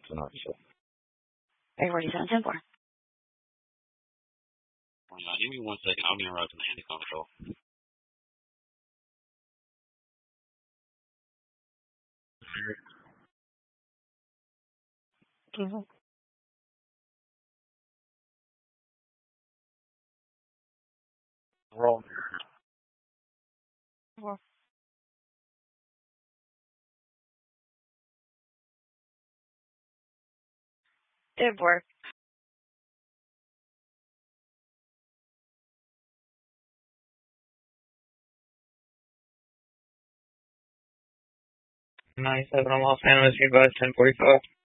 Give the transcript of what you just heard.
So. Air 47, 10-4. Give me 1 second. I'll be in route to landing control. Roll. Good work. Nice. 7 on Los Angeles, you guys, 1045.